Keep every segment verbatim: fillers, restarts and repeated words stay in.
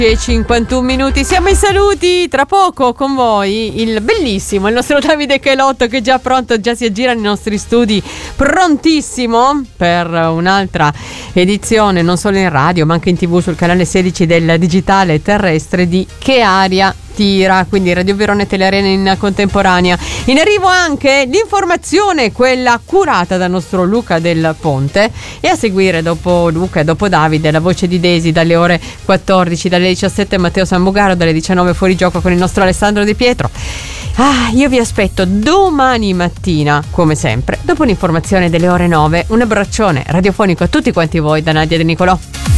e cinquantuno minuti, siamo ai saluti. Tra poco con voi il bellissimo, il nostro Davide Chelotto, che è già pronto, già si aggira nei nostri studi, prontissimo per un'altra edizione non solo in radio ma anche in tv sul canale sedici del digitale terrestre di Che Aria Tira, quindi Radio Verona e Telearena in contemporanea. In arrivo anche l'informazione, quella curata dal nostro Luca Del Ponte, e a seguire dopo Luca e dopo Davide la voce di Daisy dalle ore quattordici, dalle diciassette Matteo Sambugaro, dalle diciannove Fuori Gioco con il nostro Alessandro Di Pietro. Ah, io vi aspetto domani mattina come sempre dopo l'informazione delle ore nove. Un abbraccione radiofonico a tutti quanti voi da Nadia De Nicolò.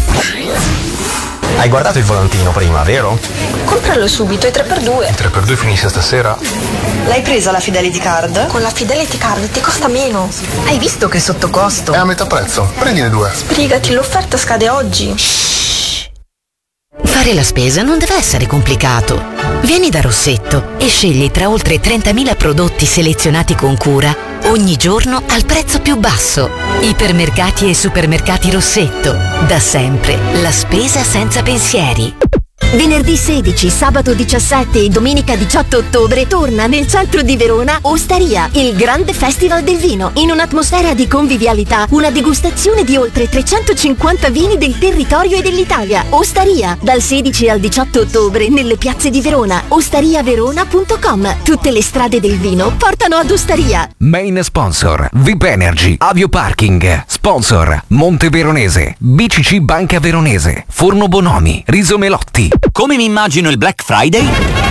Hai guardato il volantino prima, vero? Compralo subito, è tre per due. Il tre per due finisce stasera? L'hai presa la Fidelity Card? Con la Fidelity Card ti costa meno. Hai visto che è sotto costo? È a metà prezzo, prendine due. Sbrigati, l'offerta scade oggi. Shhh. Fare la spesa non deve essere complicato. Vieni da Rossetto e scegli tra oltre trentamila prodotti selezionati con cura ogni giorno al prezzo più basso. Ipermercati e supermercati Rossetto. Da sempre la spesa senza pensieri. Venerdì sedici, sabato diciassette e domenica diciotto ottobre torna nel centro di Verona Ostaria, il grande festival del vino. In un'atmosfera di convivialità, una degustazione di oltre trecentocinquanta vini del territorio e dell'Italia. Ostaria, dal sedici al diciotto ottobre nelle piazze di Verona. ostaria verona punto com. Tutte le strade del vino portano ad Ostaria. Main sponsor V I P Energy, Avio Parking. Sponsor Monte Veronese, B C C Banca Veronese, Forno Bonomi, Riso Melotti. Come mi immagino il Black Friday?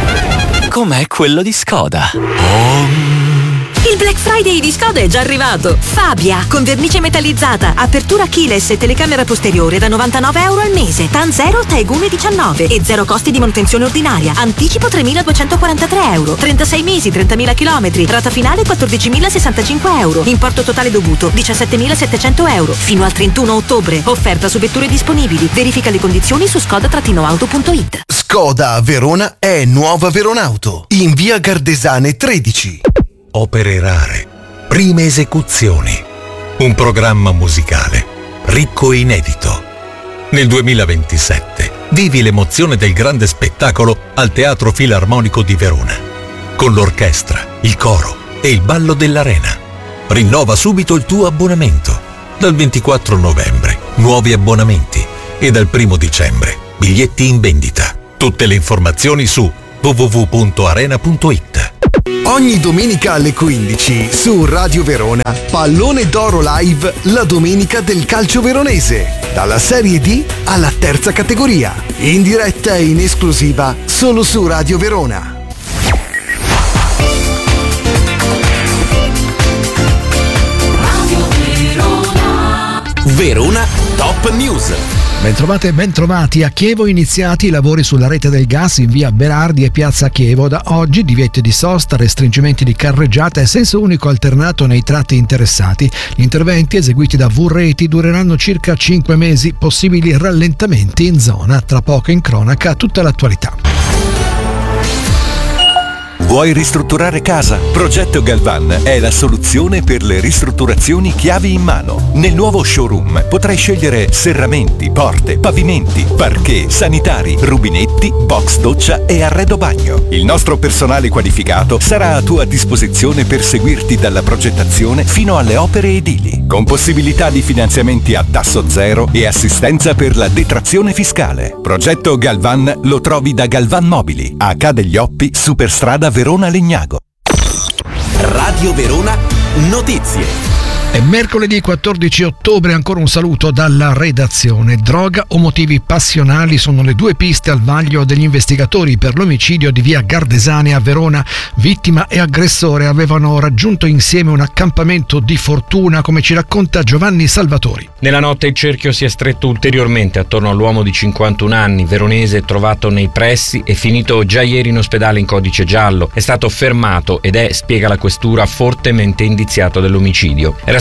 Com'è quello di Skoda. Oh. Il Black Friday di Skoda è già arrivato. Fabia, con vernice metallizzata, apertura keyless e telecamera posteriore da novantanove euro al mese. T A N zero, Taegumi diciannove e zero costi di manutenzione ordinaria. Anticipo tremiladuecentoquarantatré euro. trentasei mesi, trentamila chilometri. Rata finale quattordicimilasessantacinque euro. Importo totale dovuto diciassettemilasettecento euro. Fino al trentuno ottobre. Offerta su vetture disponibili. Verifica le condizioni su skoda auto punto it. Skoda a Verona è Nuova Veronauto, in via Gardesane tredici. Opere rare, prime esecuzioni, un programma musicale ricco e inedito. Nel duemilaventisette vivi l'emozione del grande spettacolo al Teatro Filarmonico di Verona, con l'orchestra, il coro e il ballo dell'Arena. Rinnova subito il tuo abbonamento. Dal ventiquattro novembre, nuovi abbonamenti e dal primo dicembre, biglietti in vendita. Tutte le informazioni su w w w punto arena punto it. Ogni domenica alle quindici su Radio Verona, Pallone d'Oro Live, la domenica del calcio veronese, dalla Serie D alla terza categoria, in diretta e in esclusiva solo su Radio Verona. Verona Top News. Bentrovate e bentrovati. A Chievo iniziati i lavori sulla rete del gas in via Berardi e piazza Chievo. Da oggi divieti di sosta, restringimenti di carreggiata e senso unico alternato nei tratti interessati. Gli interventi eseguiti da V-Reti dureranno circa cinque mesi, possibili rallentamenti in zona. Tra poco in cronaca tutta l'attualità. Vuoi ristrutturare casa? Progetto Galvan è la soluzione per le ristrutturazioni chiavi in mano. Nel nuovo showroom potrai scegliere serramenti, porte, pavimenti, parquet, sanitari, rubinetti, box doccia e arredo bagno. Il nostro personale qualificato sarà a tua disposizione per seguirti dalla progettazione fino alle opere edili, con possibilità di finanziamenti a tasso zero e assistenza per la detrazione fiscale. Progetto Galvan lo trovi da Galvan Mobili, a Ca' degli Oppi, Superstrada Verona Legnago. Radio Verona Notizie. È mercoledì quattordici ottobre, ancora un saluto dalla redazione. Droga o motivi passionali sono le due piste al vaglio degli investigatori per l'omicidio di via Gardesane a Verona. Vittima e aggressore avevano raggiunto insieme un accampamento di fortuna, come ci racconta Giovanni Salvatori. Nella notte il cerchio si è stretto ulteriormente attorno all'uomo di cinquantuno anni, veronese, trovato nei pressi e finito già ieri in ospedale in codice giallo. È stato fermato ed è, spiega la questura, fortemente indiziato dell'omicidio. Era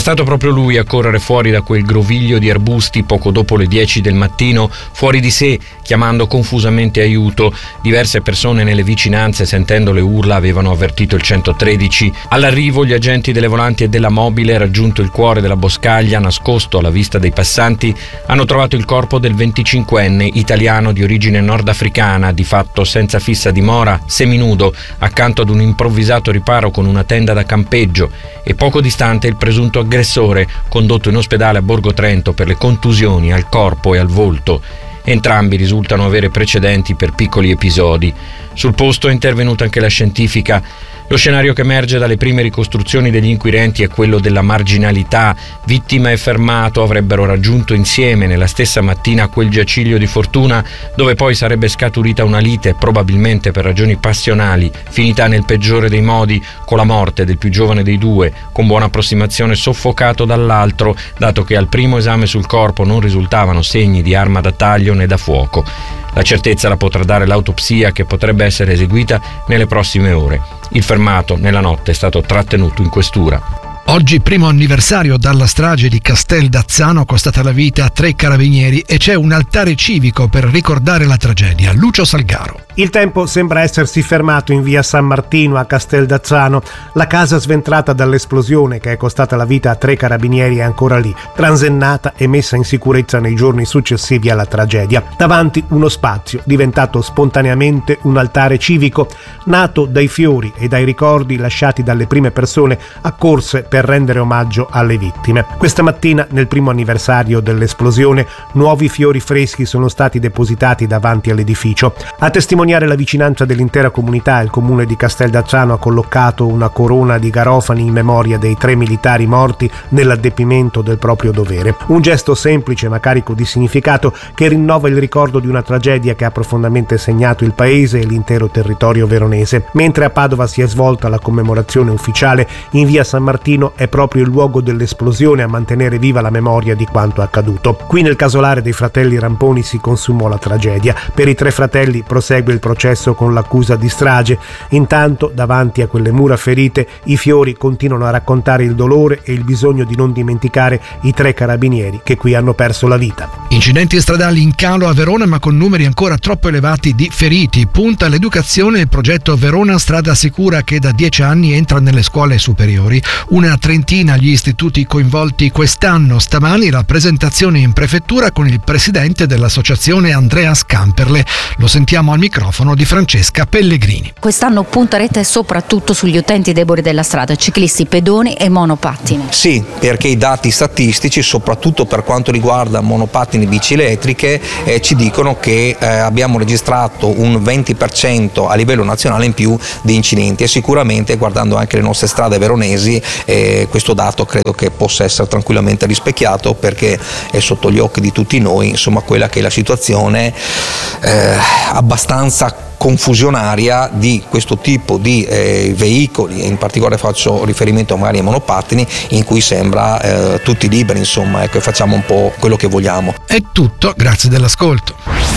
stato proprio lui a correre fuori da quel groviglio di arbusti poco dopo le dieci del mattino, fuori di sé, chiamando confusamente aiuto. Diverse persone nelle vicinanze, sentendo le urla, avevano avvertito il centotredici. All'arrivo gli agenti delle volanti e della mobile, raggiunto il cuore della boscaglia, nascosto alla vista dei passanti, hanno trovato il corpo del venticinquenne italiano di origine nordafricana, di fatto senza fissa dimora, seminudo, accanto ad un improvvisato riparo con una tenda da campeggio, e poco distante il presunto aggressore, condotto in ospedale a Borgo Trento per le contusioni al corpo e al volto. Entrambi risultano avere precedenti per piccoli episodi. Sul posto è intervenuta anche la scientifica. Lo scenario che emerge dalle prime ricostruzioni degli inquirenti è quello della marginalità. Vittima e fermato avrebbero raggiunto insieme nella stessa mattina quel giaciglio di fortuna, dove poi sarebbe scaturita una lite, probabilmente per ragioni passionali, finita nel peggiore dei modi con la morte del più giovane dei due, con buona approssimazione soffocato dall'altro, dato che al primo esame sul corpo non risultavano segni di arma da taglio né da fuoco. La certezza la potrà dare l'autopsia, che potrebbe essere eseguita nelle prossime ore. Il fermato nella notte è stato trattenuto in questura. Oggi primo anniversario dalla strage di Casteld'Azzano, costata la vita a tre carabinieri, e c'è un altare civico per ricordare la tragedia. Lucio Salgaro. Il tempo sembra essersi fermato in via San Martino a Casteld'Azzano. La casa sventrata dall'esplosione, che è costata la vita a tre carabinieri, è ancora lì, transennata e messa in sicurezza nei giorni successivi alla tragedia. Davanti uno spazio diventato spontaneamente un altare civico, nato dai fiori e dai ricordi lasciati dalle prime persone accorse per rendere omaggio alle vittime. Questa mattina, nel primo anniversario dell'esplosione, nuovi fiori freschi sono stati depositati davanti all'edificio. A testimoniare la vicinanza dell'intera comunità, il comune di Casteld'Azzano ha collocato una corona di garofani in memoria dei tre militari morti nell'adempimento del proprio dovere. Un gesto semplice ma carico di significato, che rinnova il ricordo di una tragedia che ha profondamente segnato il paese e l'intero territorio veronese. Mentre a Padova si è svolta la commemorazione ufficiale, in via San Martino è proprio il luogo dell'esplosione a mantenere viva la memoria di quanto accaduto. Qui nel casolare dei fratelli Ramponi si consumò la tragedia. Per i tre fratelli prosegue il processo con l'accusa di strage. Intanto, davanti a quelle mura ferite, i fiori continuano a raccontare il dolore e il bisogno di non dimenticare i tre carabinieri che qui hanno perso la vita. Incidenti stradali in calo a Verona, ma con numeri ancora troppo elevati di feriti. Punta all'educazione il progetto Verona Strada Sicura, che da dieci anni entra nelle scuole superiori. Una trentina gli istituti coinvolti quest'anno. Stamani la presentazione in prefettura con il presidente dell'associazione Andrea Scamperle. Lo sentiamo al microfono di Francesca Pellegrini. Quest'anno punterete soprattutto sugli utenti deboli della strada, ciclisti, pedoni e monopattini. Sì, perché i dati statistici, soprattutto per quanto riguarda monopattini e bici elettriche, eh, ci dicono che eh, abbiamo registrato un venti per cento a livello nazionale in più di incidenti, e sicuramente, guardando anche le nostre strade veronesi, eh, questo dato credo che possa essere tranquillamente rispecchiato, perché è sotto gli occhi di tutti noi, insomma, quella che è la situazione eh, abbastanza confusionaria di questo tipo di eh, veicoli, e in particolare faccio riferimento magari ai monopattini, in cui sembra eh, tutti liberi, insomma, ecco, e facciamo un po' quello che vogliamo. È tutto, grazie dell'ascolto.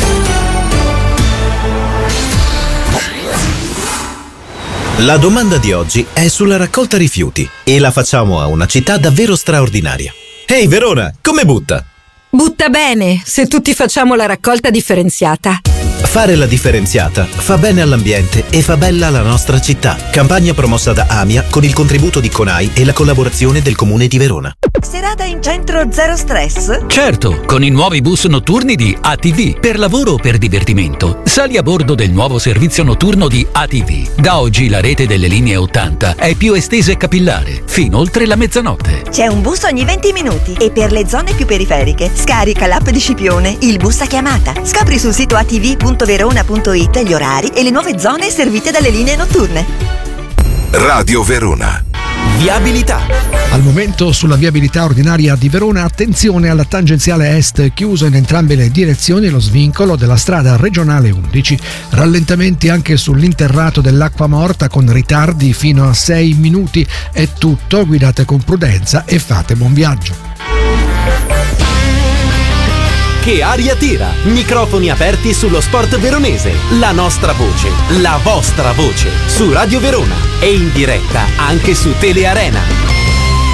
La domanda di oggi è sulla raccolta rifiuti e la facciamo a una città davvero straordinaria. Ehi Verona, come butta? Butta bene, se tutti facciamo la raccolta differenziata. Fare la differenziata fa bene all'ambiente e fa bella la nostra città. Campagna promossa da AMIA con il contributo di CONAI e la collaborazione del Comune di Verona. Serata in centro zero stress? Certo, con i nuovi bus notturni di A T V. Per lavoro o per divertimento, sali a bordo del nuovo servizio notturno di A T V. Da oggi la rete delle linee ottanta è più estesa e capillare, fino oltre la mezzanotte. C'è un bus ogni venti minuti e per le zone più periferiche scarica l'app di Scipione, il bus a chiamata. Scopri sul sito a t v punto verona punto i t gli orari e le nuove zone servite dalle linee notturne. Radio Verona. Viabilità. Al momento sulla viabilità ordinaria di Verona, attenzione alla tangenziale est, chiuso in entrambe le direzioni lo svincolo della strada regionale undici. Rallentamenti anche sull'interrato dell'Acqua Morta con ritardi fino a sei minuti. È tutto, guidate con prudenza e fate buon viaggio. Che aria tira! Microfoni aperti sullo sport veronese. La nostra voce, la vostra voce, su Radio Verona e in diretta anche su Telearena.